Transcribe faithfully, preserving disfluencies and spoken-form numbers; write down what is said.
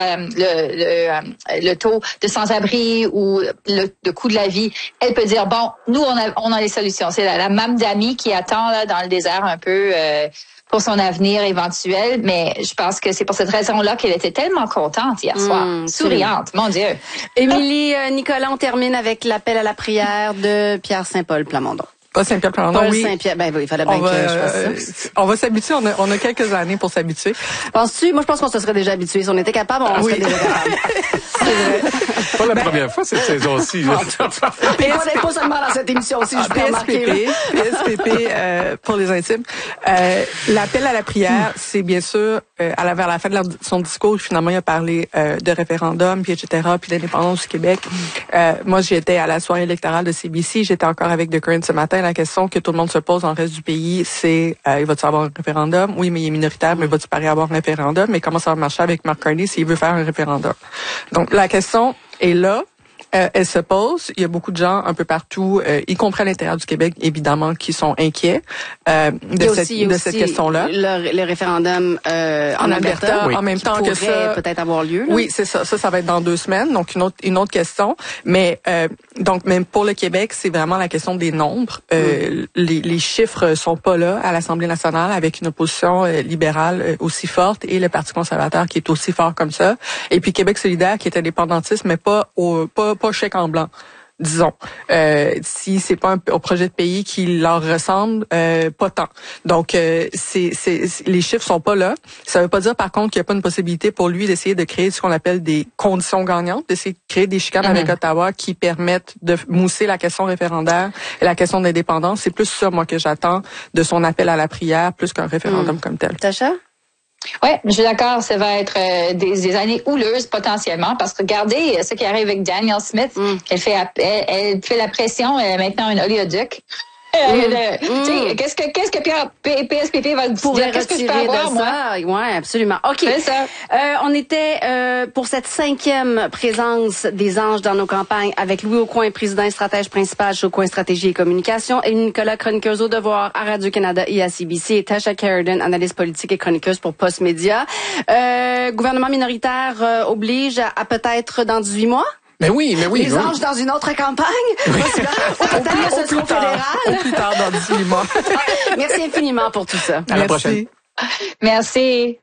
le, le, le taux de sans-abri ou le, le coût de la vie, elle peut dire, bon, nous, on a, on a les solutions. C'est la, la Mme Dami qui attend là, dans le désert un peu euh, pour son avenir éventuel, mais je pense que c'est pour cette raison-là qu'elle était tellement contente hier soir, mmh, souriante, mon Dieu. Émilie, euh, Nicolas, on termine avec l'appel à la prière de Pierre Saint-Paul Plamondon. Pas Saint-Pierre Plamondon, Paul oui. Saint-Pierre, ben oui, il fallait bien on que va, je fasse ça. On va s'habituer, on a, on a quelques années pour s'habituer. Penses-tu? Moi, je pense qu'on se serait déjà habitué. Si on était capable, on oui. serait déjà capable. C'est vrai. Pas la ben, première fois cette saison-ci. Et pas, pas seulement dans cette émission-ci, je peux remarquer. P S P P, euh, pour les intimes. Euh, l'appel à la prière, c'est bien sûr, euh, à la, vers la fin de la, son discours, finalement, il a parlé euh, de référendum, puis et cetera, puis d'indépendance du Québec. Euh, moi, j'étais à la soirée électorale de C B C, j'étais encore avec The Current ce matin. La question que tout le monde se pose dans le reste du pays, c'est euh, il va-tu avoir un référendum? Oui, mais il est minoritaire, mais va-tu pareil avoir un référendum? Mais comment ça va marcher avec Mark Carney s'il veut faire un référendum? Donc, la question est là. Euh, elle se pose. Il y a beaucoup de gens un peu partout, euh, y compris à l'intérieur du Québec, évidemment, qui sont inquiets euh, de, cette, aussi, de cette question-là. Le, le référendum euh, en, en Alberta, Alberta oui. en même temps que ça, peut-être avoir lieu. Là. Oui, c'est ça. Ça, ça va être dans deux semaines. Donc une autre, une autre question. Mais euh, donc même pour le Québec, c'est vraiment la question des nombres. Euh, mm. les, les chiffres sont pas là à l'Assemblée nationale avec une opposition euh, libérale euh, aussi forte et le Parti conservateur qui est aussi fort comme ça. Et puis Québec solidaire qui est indépendantiste, mais pas au pas pas chèque en blanc, disons. Euh, si c'est pas un, un projet de pays qui leur ressemble, euh, pas tant. Donc, euh, c'est, c'est, les chiffres sont pas là. Ça veut pas dire, par contre, qu'il n'y a pas une possibilité pour lui d'essayer de créer ce qu'on appelle des conditions gagnantes, d'essayer de créer des chicanes mm-hmm. avec Ottawa qui permettent de mousser la question référendaire et la question de l'indépendance. C'est plus ça, moi, que j'attends de son appel à la prière, plus qu'un référendum mm. comme tel. Tacha? Ouais, je suis d'accord, ça va être euh, des, des années houleuses potentiellement parce que regardez ce qui arrive avec Danielle Smith, mm. elle fait elle, elle fait la pression, elle est maintenant une oléoduc. Mm. Mm. Qu'est-ce que qu'est-ce que Pierre P S P P va dire? Qu'est-ce que je peux avoir, moi? Ouais, absolument. OK. C'est ça. Euh, on était euh, pour cette cinquième présence des anges dans nos campagnes avec Louis Aucoin, président et stratège principal chez Aucoin Stratégie et Communication, et Nicolas, chroniqueuse au devoir à Radio-Canada et à C B C, et Tasha Keraden, analyste politique et chroniqueuse pour Postmédia. Euh, gouvernement minoritaire euh, oblige à, à peut-être dans dix-huit mois? Mais oui, mais oui. Les oui. anges dans une autre campagne? Oui. Au total, ce sera fédéral. Au plus tard dans dix-huit mois. Merci infiniment pour tout ça. À la prochaine. Merci.